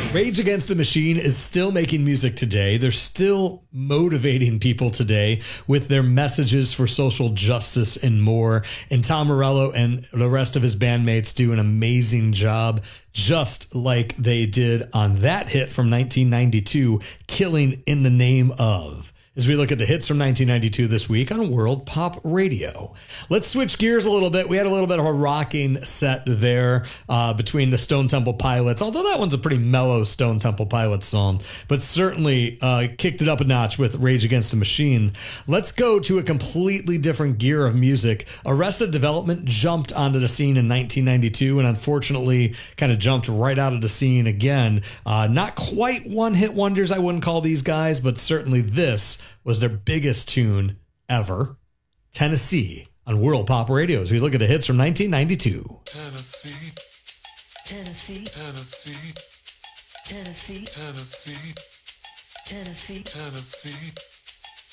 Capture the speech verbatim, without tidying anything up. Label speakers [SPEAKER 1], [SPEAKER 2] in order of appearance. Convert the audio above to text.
[SPEAKER 1] Rage Against the Machine is still making music today. They're still motivating people today with their messages for social justice and more. And Tom Morello and the rest of his bandmates do an amazing job, just like they did on that hit from nineteen ninety-two, Killing in the Name of. As we look at the hits from nineteen ninety-two this week on World Pop Radio. Let's switch gears a little bit. We had a little bit of a rocking set there uh, between the Stone Temple Pilots, although that one's a pretty mellow Stone Temple Pilots song, but certainly uh, kicked it up a notch with Rage Against the Machine. Let's go to a completely different gear of music. Arrested Development jumped onto the scene in nineteen ninety-two and unfortunately kind of jumped right out of the scene again. Uh, not quite one-hit wonders, I wouldn't call these guys, but certainly this was their biggest tune ever, Tennessee, on World Pop Radio. As we look at the hits from nineteen ninety-two.
[SPEAKER 2] Tennessee, Tennessee, Tennessee, Tennessee, Tennessee, Tennessee, Tennessee.